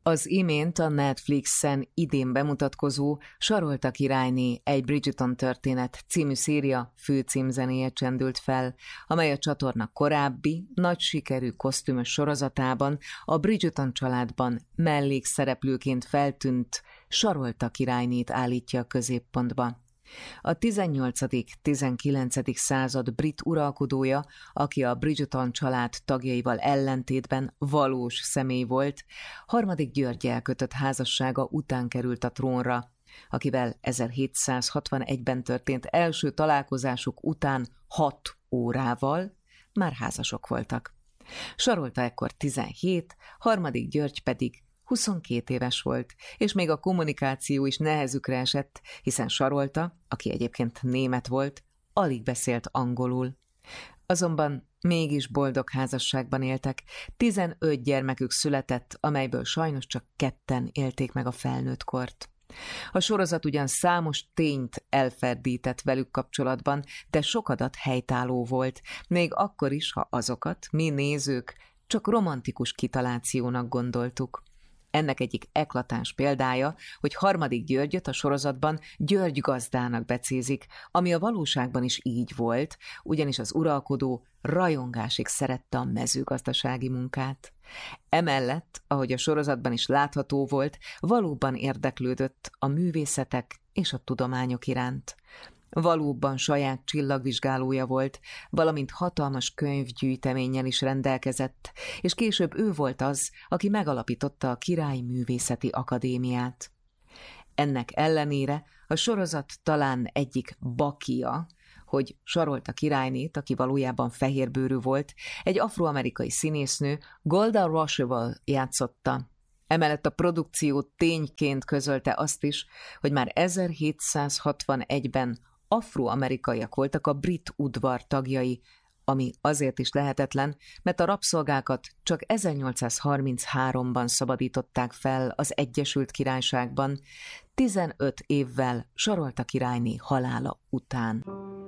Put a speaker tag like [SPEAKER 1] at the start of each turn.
[SPEAKER 1] Az imént a Netflixen idén bemutatkozó Sarolta királyné egy Bridgerton történet című széria főcímzenéje csendült fel, amely a csatorna korábbi, nagy sikerű kosztümös sorozatában a Bridgerton családban mellékszereplőként feltűnt Sarolta királynét állítja a középpontba. A 18.-19. század brit uralkodója, aki a Bridgerton család tagjaival ellentétben valós személy volt, harmadik Györggyel kötött házassága után került a trónra, akivel 1761-ben történt első találkozásuk után 6 órával már házasok voltak. Sarolta ekkor 17, harmadik György pedig 22 éves volt, és még a kommunikáció is nehezükre esett, hiszen Sarolta, aki egyébként német volt, alig beszélt angolul. Azonban mégis boldog házasságban éltek, 15 gyermekük született, amelyből sajnos csak 2 élték meg a felnőtt kort. A sorozat ugyan számos tényt elferdített velük kapcsolatban, de sok adat helytálló volt, még akkor is, ha azokat mi nézők csak romantikus kitalációnak gondoltuk. Ennek egyik eklatáns példája, hogy harmadik Györgyöt a sorozatban György gazdának becézik, ami a valóságban is így volt, ugyanis az uralkodó rajongásig szerette a mezőgazdasági munkát. Emellett, ahogy a sorozatban is látható volt, valóban érdeklődött a művészetek és a tudományok iránt. Valóban saját csillagvizsgálója volt, valamint hatalmas könyvgyűjteménnyel is rendelkezett, és később ő volt az, aki megalapította a Királyi Művészeti Akadémiát. Ennek ellenére a sorozat talán egyik bakija, hogy Sarolta királynét, aki valójában fehérbőrű volt, egy afroamerikai színésznő, Golda Rosheuvel játszotta. Emellett a produkció tényként közölte azt is, hogy már 1761-ben afroamerikaiak voltak a brit udvar tagjai, ami azért is lehetetlen, mert a rabszolgákat csak 1833-ban szabadították fel az Egyesült Királyságban, 15 évvel Sarolta királyné halála után.